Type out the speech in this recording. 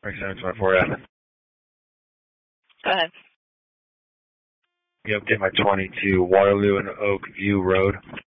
3724, yeah. Go ahead. Yep, get my 20 to Waterloo and Oak View Road.